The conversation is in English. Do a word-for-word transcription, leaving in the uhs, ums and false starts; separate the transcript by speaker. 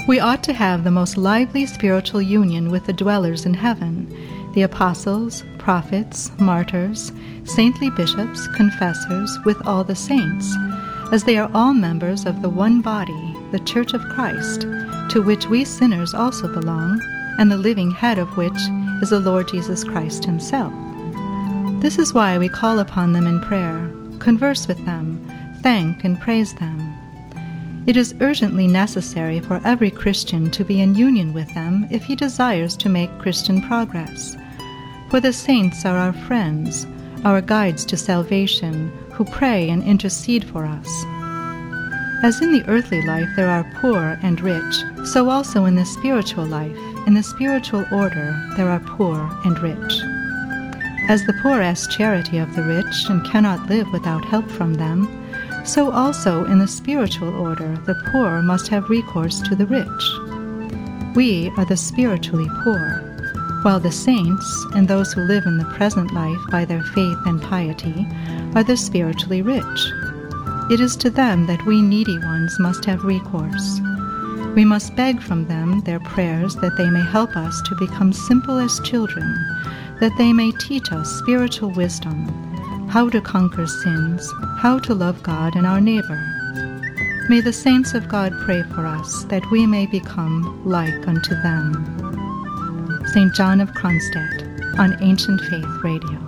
Speaker 1: We ought to have the most lively spiritual union with the dwellers in heaven, the apostles, prophets, martyrs, saintly bishops, confessors, with all the saints, as they are all members of the one body, the Church of Christ, to which we sinners also belong, and the living head of which is the Lord Jesus Christ himself. This is why we call upon them in prayer, converse with them, thank and praise them. It is urgently necessary for every Christian to be in union with them if he desires to make Christian progress. For the saints are our friends, our guides to salvation, who pray and intercede for us. As in the earthly life there are poor and rich, so also in the spiritual life, in the spiritual order, there are poor and rich. As the poor ask charity of the rich and cannot live without help from them, so also in the spiritual order the poor must have recourse to the rich. We are the spiritually poor, while the saints, and those who live in the present life by their faith and piety, are the spiritually rich. It is to them that we needy ones must have recourse. We must beg from them their prayers that they may help us to become simple as children, that they may teach us spiritual wisdom, how to conquer sins, how to love God and our neighbor. May the saints of God pray for us, that we may become like unto them. Saint John of Kronstadt, on Ancient Faith Radio.